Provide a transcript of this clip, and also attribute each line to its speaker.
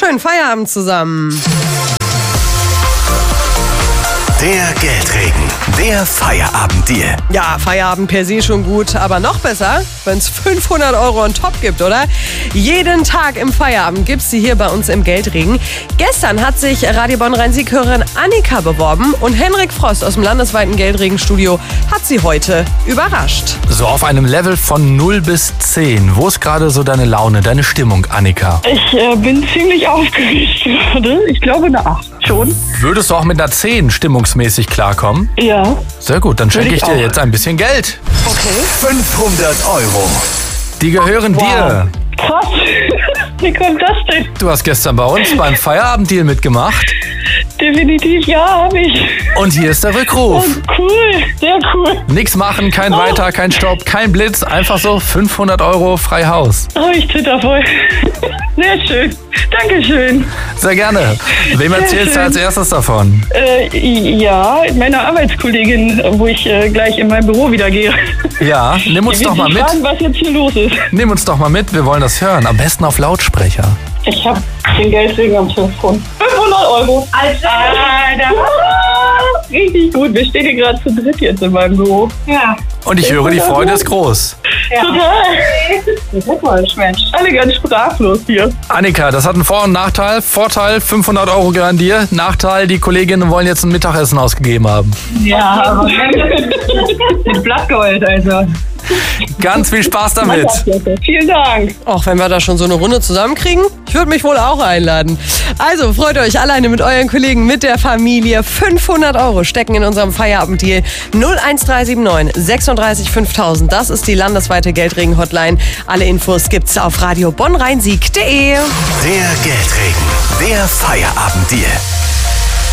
Speaker 1: Schönen Feierabend zusammen.
Speaker 2: Der Geldregen, der Feierabend-Deal.
Speaker 1: Ja, Feierabend per se schon gut, aber noch besser, wenn es 500 € on top gibt, oder? Jeden Tag im Feierabend gibt's sie hier bei uns im Geldregen. Gestern hat sich Radio Bonn-Rhein-Sieg-Hörerin Annika beworben und Henrik Frost aus dem landesweiten Geldregen-Studio hat sie heute überrascht.
Speaker 3: So auf einem Level von 0 bis 10. Wo ist gerade so deine Laune, deine Stimmung, Annika?
Speaker 4: Ich bin ziemlich aufgeregt gerade. Ich glaube eine 8 schon.
Speaker 3: Würdest du auch mit einer 10 stimmungsmäßig klarkommen?
Speaker 4: Ja.
Speaker 3: Sehr gut, dann schenke ich dir
Speaker 4: auch.
Speaker 3: jetzt ein bisschen Geld.
Speaker 4: Okay.
Speaker 2: 500 €.
Speaker 3: Die gehören dir.
Speaker 4: Krass. Wie kommt das denn?
Speaker 3: Du hast gestern bei uns beim Feierabenddeal mitgemacht.
Speaker 4: Definitiv ja, habe ich.
Speaker 3: Und hier ist der Rückruf.
Speaker 4: Oh, cool. Sehr cool.
Speaker 3: Nix machen, kein Weiter, kein Stopp, kein Blitz. Einfach so 500 € frei Haus.
Speaker 4: Oh, ich zitter voll. Sehr schön. Dankeschön.
Speaker 3: Sehr gerne. Wem erzählst du
Speaker 4: schön.
Speaker 3: als erstes davon?
Speaker 4: Ja, meiner Arbeitskollegin, wo ich gleich in mein Büro wieder gehe.
Speaker 3: Ja, nimm uns
Speaker 4: Die
Speaker 3: doch
Speaker 4: wird
Speaker 3: mal
Speaker 4: sich
Speaker 3: mit.
Speaker 4: fragen, was jetzt hier los ist.
Speaker 3: Nimm uns doch mal mit, wir wollen das hören. Am besten auf Lautsprecher.
Speaker 4: Ich habe den Geldregen am Telefon. 500 €. Alter. Richtig gut. Wir stehen hier gerade zu dritt jetzt in meinem Büro. Ja.
Speaker 3: Und ich höre, die Freude ist groß.
Speaker 4: Total. Mensch. Alle ganz sprachlos hier.
Speaker 3: Annika, das hat einen Vor- und Nachteil. Vorteil, 500 € gehören dir. Nachteil, die Kolleginnen wollen jetzt ein Mittagessen ausgegeben haben.
Speaker 4: Ja, aber mit Blattgold, also.
Speaker 3: Ganz viel Spaß damit.
Speaker 4: Vielen Dank.
Speaker 1: Auch wenn wir da schon so eine Runde zusammenkriegen, ich würde mich wohl auch einladen. Also freut euch alleine mit euren Kollegen, mit der Familie. 500 € stecken in unserem Feierabenddeal. 01379 36 5000. Das ist die landesweite Geldregen-Hotline. Alle Infos gibt's auf radiobonnrheinsieg.de.
Speaker 2: Der Geldregen, der Feierabend-Deal.